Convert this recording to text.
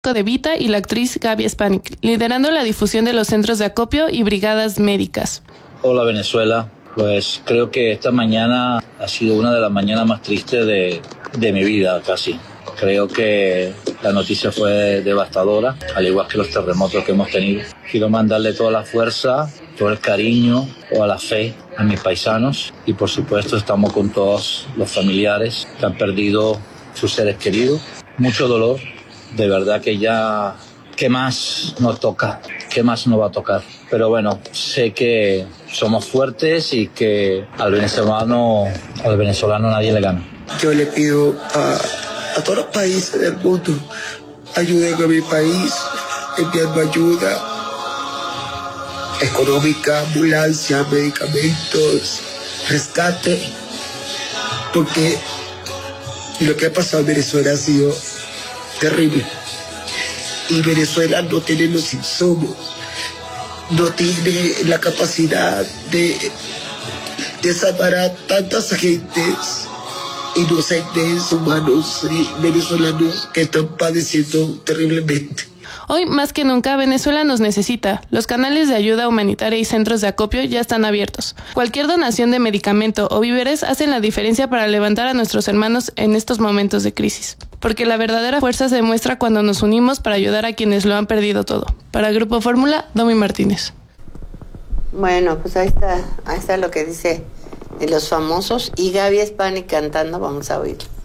de Vita y la actriz Gaby Spanik, liderando la difusión de los centros de acopio y brigadas médicas. Hola Venezuela, pues creo que esta mañana ha sido una de las mañanas más tristes de mi vida casi. Creo que la noticia fue devastadora, al igual que los terremotos que hemos tenido. Quiero mandarle toda la fuerza, todo el cariño, toda la fe a mis paisanos y por supuesto estamos con todos los familiares que han perdido sus seres queridos. Mucho dolor, de verdad que ya, ¿qué más nos toca? ¿Qué más nos va a tocar? Pero bueno, sé que somos fuertes y que al venezolano nadie le gana. Yo le pido a todos los países del mundo, ayuden a mi país, enviando ayuda económica, ambulancia, medicamentos, rescate, porque lo que ha pasado en Venezuela ha sido terrible. Y Venezuela no tiene los insumos, no tiene la capacidad de salvar a tantas gentes inocentes, humanos y venezolanos que están padeciendo terriblemente. Hoy más que nunca Venezuela nos necesita. Los canales de ayuda humanitaria y centros de acopio ya están abiertos. Cualquier donación de medicamento o víveres hacen la diferencia para levantar a nuestros hermanos en estos momentos de crisis. Porque la verdadera fuerza se demuestra cuando nos unimos para ayudar a quienes lo han perdido todo. Para Grupo Fórmula, Domi Martínez. Bueno, pues ahí está lo que dice de los famosos y Gaby Spanik cantando, vamos a oír.